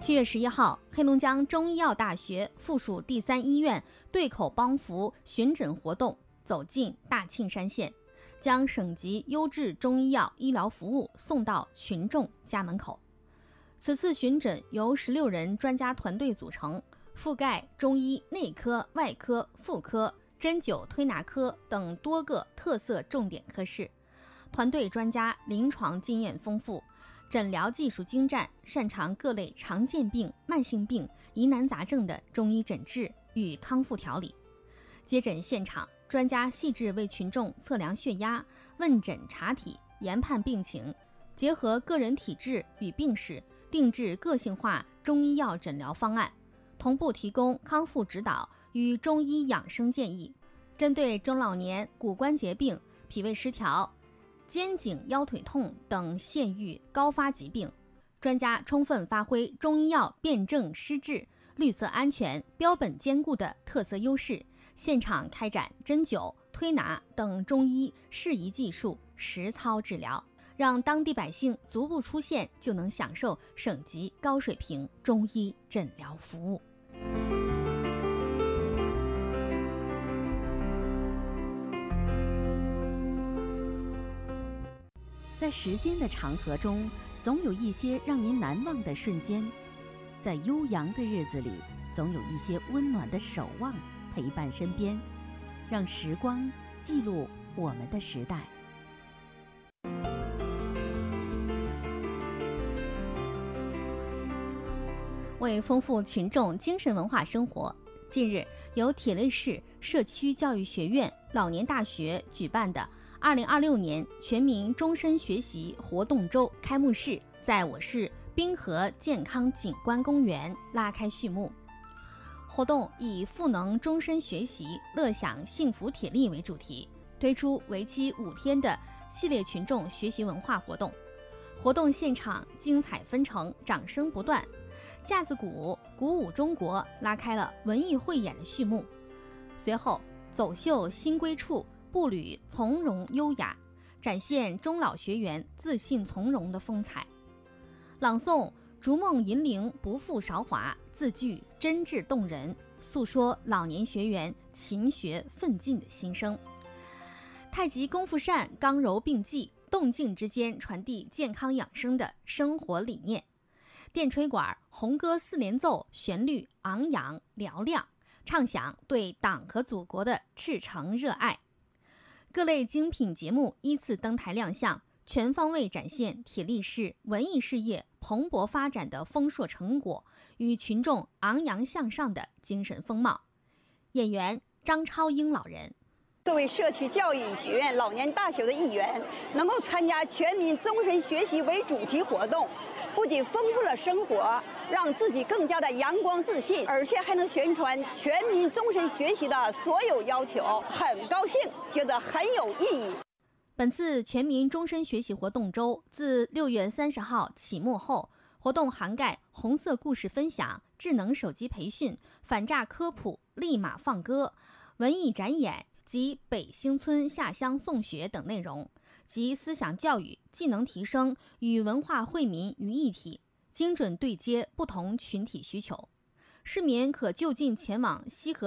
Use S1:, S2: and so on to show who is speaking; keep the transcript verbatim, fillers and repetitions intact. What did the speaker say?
S1: 七月十一号，黑龙江中医药大学附属第三医院对口帮扶巡诊活动走进大庆山县，将省级优质中医药医疗服务送到群众家门口。此次巡诊由十六人专家团队组成，覆盖中医、内科、外科、妇科、针灸推拿科等多个特色重点科室。团队专家临床经验丰富，诊疗技术精湛，擅长各类常见病、慢性病、疑难杂症的中医诊治与康复调理。接诊现场，专家细致为群众测量血压、问诊查体、研判病情，结合个人体质与病史，定制个性化中医药诊疗方案，同步提供康复指导与中医养生建议。针对中老年骨关节病、脾胃失调、肩颈腰腿痛等现愈高发疾病，专家充分发挥中医药辨证施治、绿色安全、标本兼顾的特色优势，现场开展针灸、推拿等中医适宜技术实操治疗，让当地百姓足不出县就能享受省级高水平中医诊疗服务。
S2: 在时间的长河中，总有一些让您难忘的瞬间；在悠扬的日子里，总有一些温暖的守望陪伴身边。让时光记录我们的时代。
S1: 为丰富群众精神文化生活，近日由铁力市社区教育学院老年大学举办的二零二六年全民终身学习活动周开幕式在我市滨河健康景观公园拉开序幕。活动以赋能终身学习、乐享幸福铁力为主题，推出为期五天的系列群众学习文化活动。活动现场精彩纷呈，掌声不断，架子鼓鼓舞中国拉开了文艺汇演的序幕。随后走秀新归处，步履从容优雅，展现中老学员自信从容的风采。朗诵逐梦银铃不负韶华，字句真挚动人，诉说老年学员勤学奋进的心声。太极功夫扇刚柔并济，动静之间传递健康养生的生活理念。电吹管红歌四连奏，旋律昂扬嘹亮，唱响对党和祖国的赤诚热爱。各类精品节目依次登台亮相，全方位展现铁力市文艺事业蓬勃发展的丰硕成果与群众昂扬向上的精神风貌。演员张超英老人：
S3: 作为社区教育学院老年大学的一员，能够参加全民终身学习为主题活动，不仅丰富了生活，让自己更加的阳光自信，而且还能宣传全民终身学习的所有要求，很高兴，觉得很有意义。
S1: 本次全民终身学习活动周自六月三十号启幕后，活动涵盖红色故事分享、智能手机培训、反诈科普、立马放歌、文艺展演及北兴村下乡送学等内容，集思想教育、技能提升与文化惠民于一体，精准对接不同群体需求。市民可就近前往西河